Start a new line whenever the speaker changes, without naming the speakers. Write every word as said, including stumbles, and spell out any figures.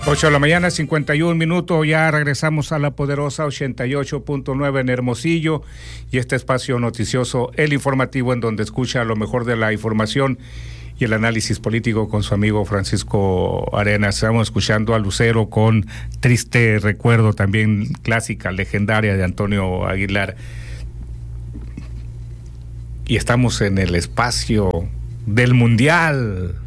ocho de la mañana, cincuenta y un minutos, ya regresamos a la poderosa ochenta y ocho punto nueve en Hermosillo y este espacio noticioso, el informativo, en donde escucha lo mejor de la información y el análisis político con su amigo Francisco Arenas. Estamos escuchando a Lucero con Triste Recuerdo, también clásica, legendaria, de Antonio Aguilar. Y estamos en el espacio del Mundial.